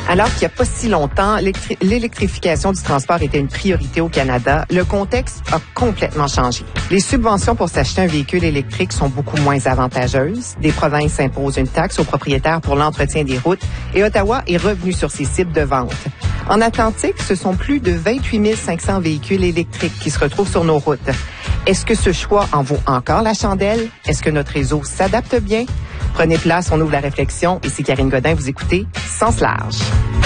Alors qu'il n'y a pas si longtemps, l'électrification du transport était une priorité au Canada, le contexte a complètement changé. Les subventions pour s'acheter un véhicule électrique sont beaucoup moins avantageuses. Des provinces imposent une taxe aux propriétaires pour l'entretien des routes et Ottawa est revenu sur ses cibles de vente. En Atlantique, ce sont plus de 28 500 véhicules électriques qui se retrouvent sur nos routes. Est-ce que ce choix en vaut encore la chandelle? Est-ce que notre réseau s'adapte bien? Prenez place, on ouvre la réflexion. Ici Karine Godin, vous écoutez Sens large.